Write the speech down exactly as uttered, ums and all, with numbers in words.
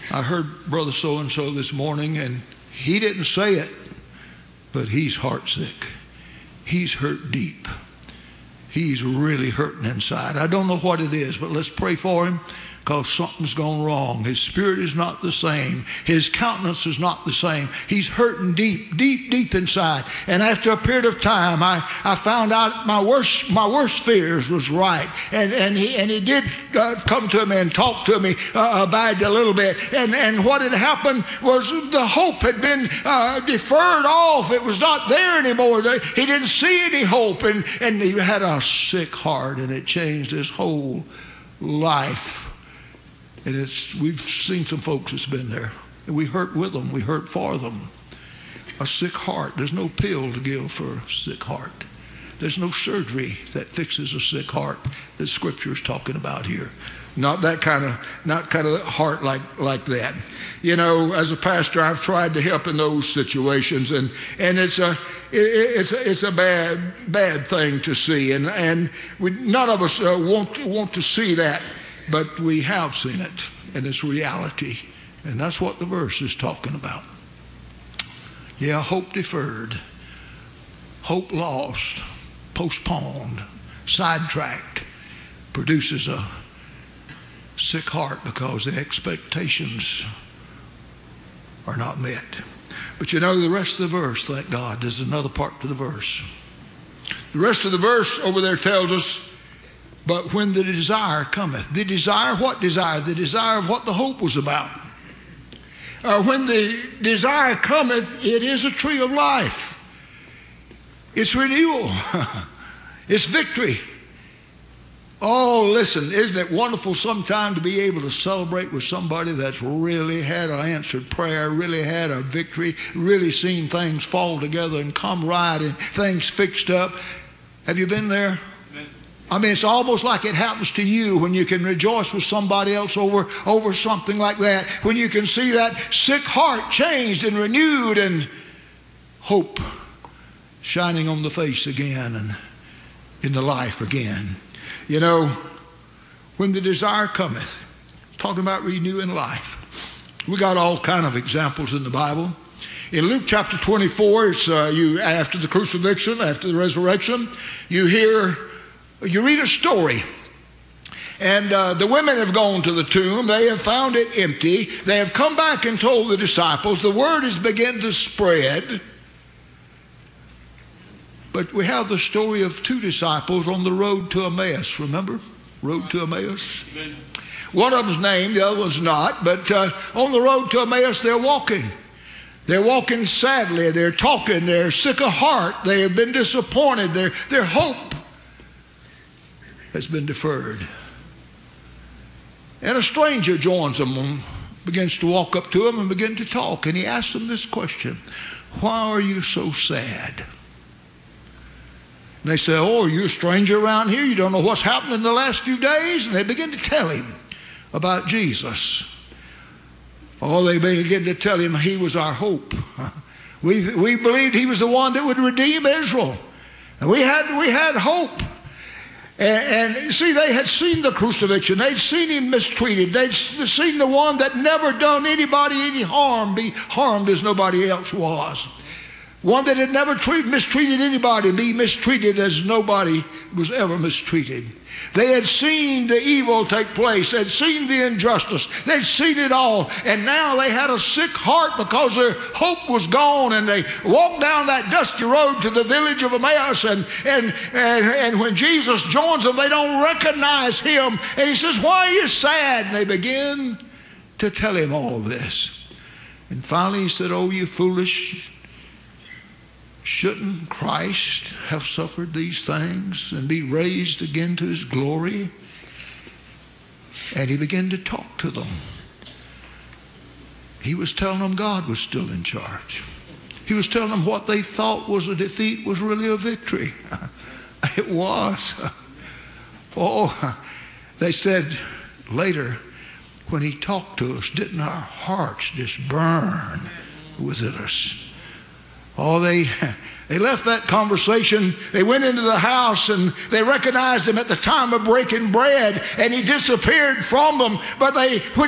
I heard Brother so-and-so this morning, and he didn't say it, but he's heartsick. He's hurt deep. He's really hurting inside. I don't know what it is, but let's pray for him, because something's gone wrong. His spirit is not the same. His countenance is not the same. He's hurting deep, deep, deep inside. And after a period of time, I, I found out my worst my worst fears was right. And and he and he did uh, come to me and talk to me uh, about it a little bit. And and what had happened was the hope had been uh, deferred off. It was not there anymore. He didn't see any hope, and and he had a sick heart, and it changed his whole life. And it's, we've seen some folks that's been there. And we hurt with them. We hurt for them. A sick heart. There's no pill to give for a sick heart. There's no surgery that fixes a sick heart that Scripture is talking about here. Not that kind of, not kind of heart like, like that. You know, as a pastor, I've tried to help in those situations, and, and it's a, it, it's a, it's a bad, bad thing to see. And, and we, none of us uh, want, want to see that. But we have seen it, and it's reality. And that's what the verse is talking about. Yeah, hope deferred, hope lost, postponed, sidetracked, produces a sick heart because the expectations are not met. But you know, the rest of the verse, thank God, there's another part to the verse. The rest of the verse over there tells us, but when the desire cometh, the desire, what desire? The desire of what the hope was about. Uh, when the desire cometh, it is a tree of life. It's renewal. It's victory. Oh, listen, isn't it wonderful sometime to be able to celebrate with somebody that's really had an answered prayer, really had a victory, really seen things fall together and come right and things fixed up. Have you been there? I mean, it's almost like it happens to you when you can rejoice with somebody else over, over something like that, when you can see that sick heart changed and renewed and hope shining on the face again and in the life again. You know, when the desire cometh, talking about renewing life. We got all kind of examples in the Bible. In Luke chapter twenty-four, it's uh, you after the crucifixion, after the resurrection, you hear... You read a story, and uh, the women have gone to the tomb. They have found it empty. They have come back and told the disciples. The word has begun to spread. But we have the story of two disciples on the road to Emmaus. Remember? Road to Emmaus. Amen. One of them's named, the other one's not. But uh, on the road to Emmaus, they're walking. They're walking sadly. They're talking. They're sick of heart. They have been disappointed. Their, their hope has been deferred. And a stranger joins them and begins to walk up to them and begin to talk. And he asks them this question: why are you so sad? And they say, oh, you're a stranger around here. You don't know what's happened in the last few days. And they begin to tell him about Jesus. Oh, they begin to tell him he was our hope. We, we believed he was the one that would redeem Israel. And we had, we had hope. And, and see, they had seen the crucifixion. They'd seen him mistreated. They'd seen the one that never done anybody any harm be harmed as nobody else was. One that had never treat, mistreated anybody be mistreated as nobody was ever mistreated. They had seen the evil take place. They'd seen the injustice. They'd seen it all. And now they had a sick heart because their hope was gone. And they walked down that dusty road to the village of Emmaus. And, and, and, and when Jesus joins them, they don't recognize him. And he says, why are you sad? And they begin to tell him all this. And finally he said, oh, you foolish, shouldn't Christ have suffered these things and be raised again to his glory? And he began to talk to them. He was telling them God was still in charge. He was telling them what they thought was a defeat was really a victory. It was. Oh, they said later, when he talked to us, didn't our hearts just burn within us? Oh, they, they left that conversation. They went into the house and they recognized him at the time of breaking bread, and he disappeared from them. But they, when